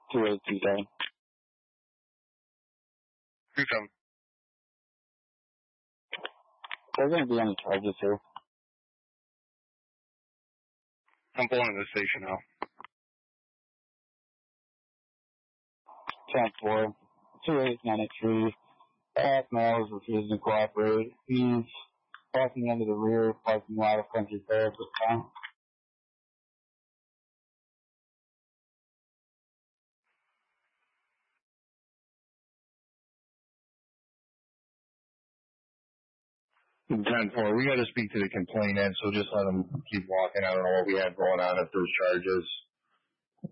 2829. Who's coming? There's going to be any charges here. I'm pulling to the station now. 10-4. 2893. Half male is refusing to cooperate. He's parking into the rear parking lot of Country Fair at this time. Ten four. We got to speak to the complainant, so just let him keep walking. I don't know what we have going on at those charges.